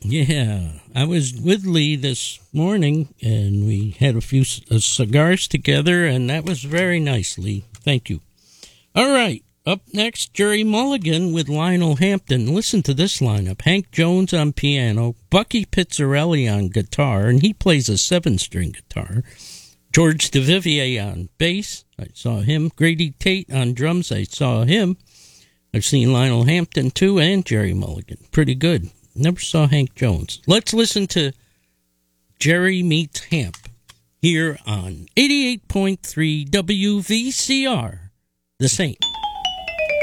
Yeah, I was with Lee this morning, and we had a few cigars together, and that was very nice, Lee. Thank you. All right, up next, Jerry Mulligan with Lionel Hampton. Listen to this lineup. Hank Jones on piano, Bucky Pizzarelli on guitar, and he plays a 7-string guitar. George DeVivier on bass. I saw him. Grady Tate on drums. I saw him. I've seen Lionel Hampton, too, and Jerry Mulligan. Pretty good. Never saw Hank Jones. Let's listen to Jerry Meets Hamp here on 88.3 WVCR, The Saint.